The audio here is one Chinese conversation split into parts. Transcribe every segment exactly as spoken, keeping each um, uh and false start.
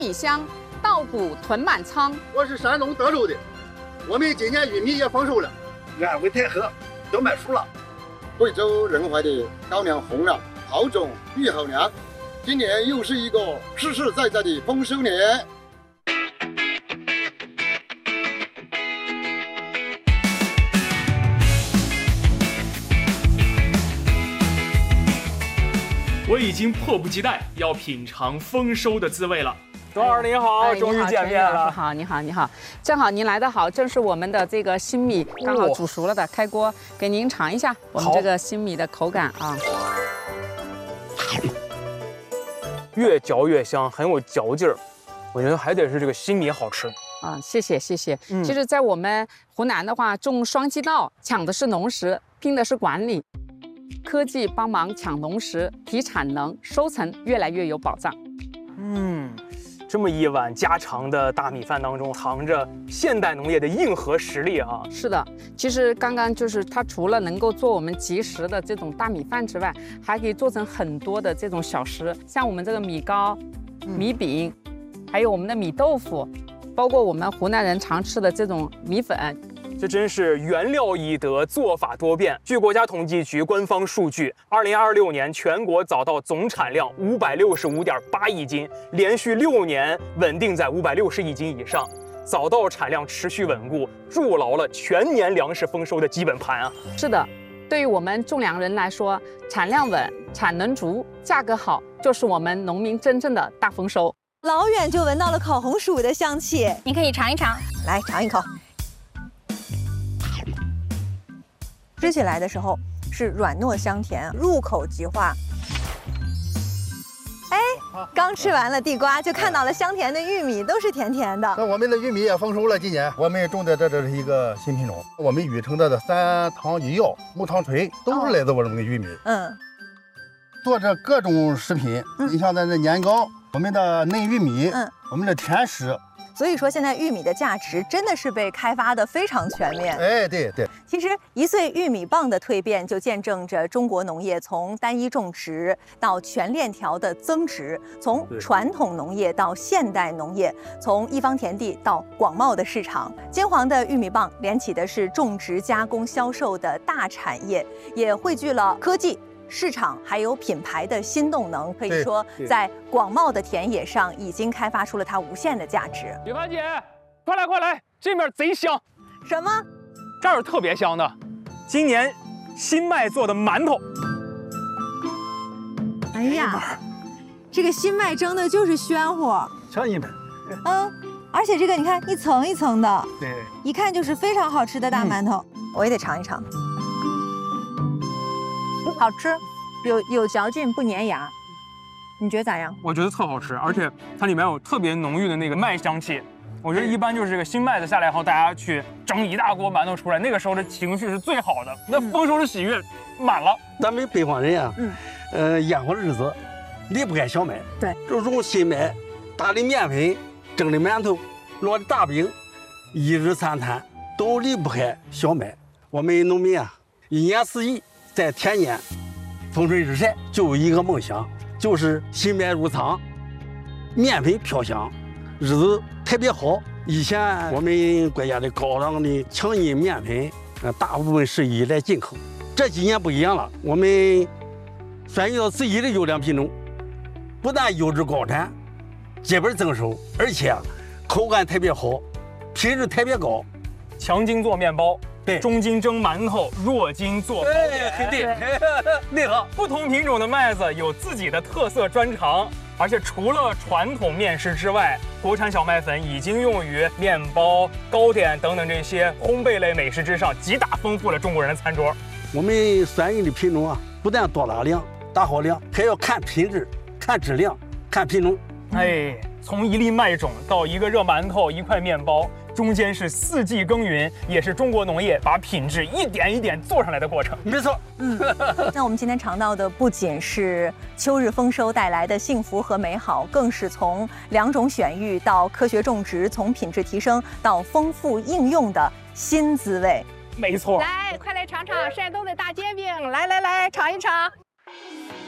米香，稻谷囤满仓。 我是山东德州的，我们今年玉米也丰收了。 安徽太和都卖熟了。 贵州仁怀的高粱红了，好种玉好粮。今年又是一个实实在在的丰收年。 我已经迫不及待要品尝丰收的滋味了。 董老师您好， 哎终于见面了。 你好，你好，你好，正好您来得好，正是我们的这个新米刚好煮熟了的，开锅给您尝一下我们这个新米的口感啊。 越嚼越香，很有嚼劲儿。我觉得还得是这个新米好吃。 啊，谢谢谢谢。 嗯、 其实，在我们湖南的话，种双季稻，抢的是农时，拼的是管理。科技帮忙抢农时，提产能，收成越来越有保障。 嗯，这么一碗家常的大米饭当中，藏着现代农业的硬核实力啊！ 是的，其实刚刚就是它除了能够做我们即食的这种大米饭之外，还可以做成很多的这种小食，像我们这个米糕、米饼，还有我们的米豆腐，包括我们湖南人常吃的这种米粉。 这真是原料易得，做法多变。据国家统计局官方数据，二零二六年全国早稻总产量五百六十五点八亿斤，连续六年稳定在五百六十亿斤以上。早稻产量持续稳固，筑牢了全年粮食丰收的基本盘啊！ 是的，对于我们种粮人来说，产量稳、产能足、价格好，就是我们农民真正的大丰收。 老远就闻到了烤红薯的香气， 你可以尝一尝， 来尝一口。吃起来的时候是软糯香甜，入口即化。哎，刚吃完了地瓜，就看到了香甜的玉米，都是甜甜的。 那我们的玉米也丰收了，今年我们种的这这是一个新品种，我们育成的三糖一药、木糖醇都是来自我们的玉米。 嗯， 做这各种食品，嗯、你像咱这年糕，我们的嫩玉米， 嗯， 我们的甜食。 所以说，现在玉米的价值真的是被开发的非常全面。 哎，对对。 其实一岁玉米棒的蜕变，就见证着中国农业从单一种植到全链条的增值，从传统农业到现代农业，从一方田地到广袤的市场。金黄的玉米棒连起的是种植、加工、销售的大产业，也汇聚了科技、市场还有品牌的新动能，可以说在广袤的田野上已经开发出了它无限的价值。 雨凡姐，快来快来，这面贼香！ 什么？ 这儿有特别香的，今年新麦做的馒头。 哎呀，这个新麦蒸的就是暄乎， 尝一碗。 嗯，而且这个你看一层一层的， 对， 一看就是非常好吃的大馒头，嗯、我也得尝一尝。好吃，有有嚼劲，不粘牙。你觉得咋样？ 我觉得特好吃，而且它里面有特别浓郁的那个麦香气。我觉得一般就是这个新麦子下来后，大家去蒸一大锅馒头出来，那个时候的情绪是最好的，那丰收的喜悦满了。 咱们北方人啊，嗯，呃，烟火日子离不开小麦。 对， 就用新麦打的面粉、蒸的馒头、烙的大饼，一日三餐都离不开小麦。我们农民啊，一年四季在田间风吹日晒，就有一个梦想，就是新麦入仓，面粉飘香，日子特别好。以前我们国家的高档的强硬面粉，呃，大部分是依赖进口。这几年不一样了，我们选用自己的优良品种，不但优质高产，基本增收，而且口感特别好，品质特别高。 强筋做面包， 对， 中筋蒸馒头，弱筋做糕点， 对对，内行。 不同品种的麦子有自己的特色专长，而且除了传统面食之外，国产小麦粉已经用于面包、糕点等等这些烘焙类美食之上，极大丰富了中国人的餐桌。 我们选用的品种啊，不但多大量、大好量，还要看品质、看质量、看品种。 哎，从一粒麦种到一个热馒头、一块面包，中间是四季耕耘，也是中国农业把品质一点一点做上来的过程。 没错， 嗯，那我们今天尝到的不仅是秋日丰收带来的幸福和美好，更是从良种选育到科学种植，从品质提升到丰富应用的新滋味。 没错， 来，快来尝尝山东的大煎饼！来来来，尝一尝。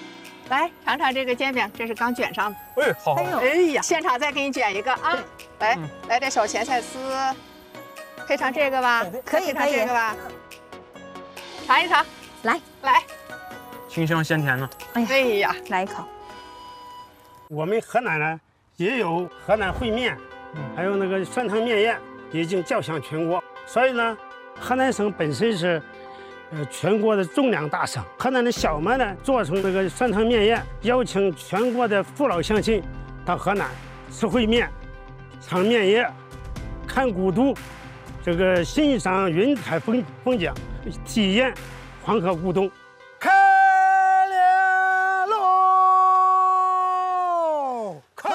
来尝尝这个煎饼，这是刚卷上的。 哎，好好。 哎呀，现场再给你卷一个啊！来， 嗯、 来点小咸菜丝，配上这个吧， 可以可以， 这个吧，尝一尝， 来来， 清香鲜甜的。 哎呀， 哎呀， 来一口。 我们河南呢也有河南烩面，还有那个酸汤面宴，已经叫响全国。所以呢，河南省本身是。呃，全国的种粮大省，河南的小麦呢做成这个酸汤面宴，邀请全国的父老乡亲到河南吃烩面、尝面宴、看古都，这个欣赏云海风风景，体验黄河故宫。开联喽！开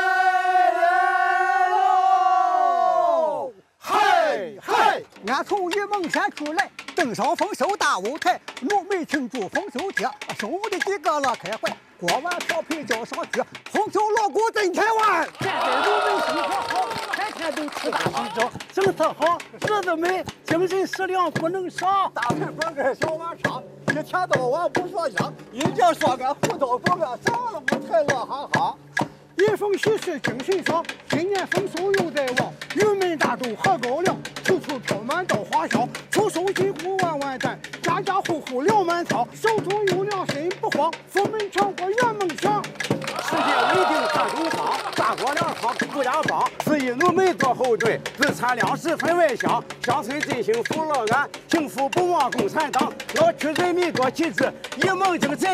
联喽！嗨嗨！ 俺从榆梦山出来。登上丰收大舞台，农民庆祝丰收节，兄弟几个乐开怀，锅碗瓢盆交上去，红袖锣鼓震台湾。现在农民生活好，天天都吃大喜粥，政策好，日子美，精神食粮不能少。大盆饭跟小碗茶，一天到晚不说家，一家说俺胡捣不干，上了舞台乐哈哈。一逢喜事精神爽，今年丰收又在望，云门大豆喝高粱，处处飘满稻花香。出手金库万万担，家家户户粮满仓，手中有粮心不慌，福门全国圆梦想。世界稳定大东方，大国粮仓不压帮，四亿农民做后盾，日产粮食分外香。乡村振兴福乐安，幸福不忘共产党，老区人民多旗帜，一梦精神。